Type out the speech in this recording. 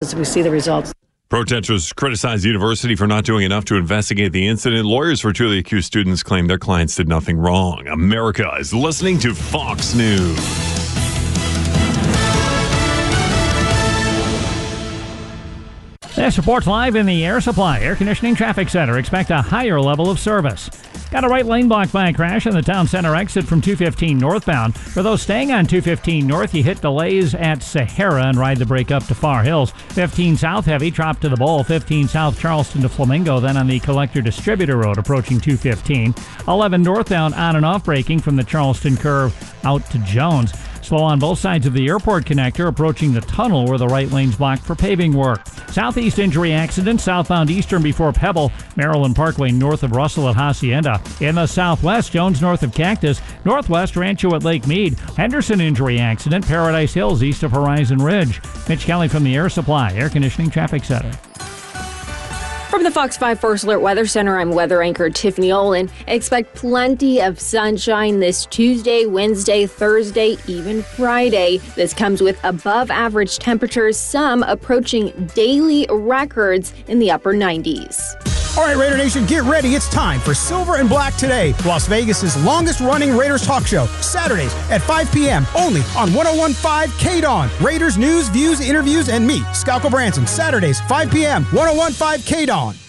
as we see the results. Protesters criticized the university for not doing enough to investigate the incident. Lawyers for two of the accused students claim their clients did nothing wrong. America is listening to Fox News. This reports live in the Air Supply Air Conditioning Traffic Center. Expect a higher level of service. Got a right lane blocked by a crash on the town center exit from 215 northbound. For those staying on 215 north, you hit delays at Sahara and ride the break up to Far Hills. 15 south heavy, drop to the Bowl. 15 south Charleston to Flamingo, then on the Collector Distributor Road approaching 215. 11 northbound on and off braking from the Charleston curve out to Jones. Slow on both sides of the airport connector approaching the tunnel where the right lane's blocked for paving work. Southeast injury accident, southbound eastern before Pebble, Maryland Parkway north of Russell at Hacienda. In the southwest, Jones north of Cactus, northwest Rancho at Lake Mead. Henderson injury accident, Paradise Hills east of Horizon Ridge. Mitch Kelly from the Air Supply Air Conditioning Traffic Center. From the Fox 5 First Alert Weather Center, I'm weather anchor Tiffany Olin. Expect plenty of sunshine this Tuesday, Wednesday, Thursday, even Friday. This comes with above average temperatures, some approaching daily records in the upper 90s. All right, Raider Nation, get ready. It's time for Silver and Black Today, Las Vegas' longest-running Raiders talk show, Saturdays at 5 p.m. only on 101.5 KDAWN. Raiders news, views, interviews, and me, Scalco Branson, Saturdays, 5 p.m., 101.5 KDAWN.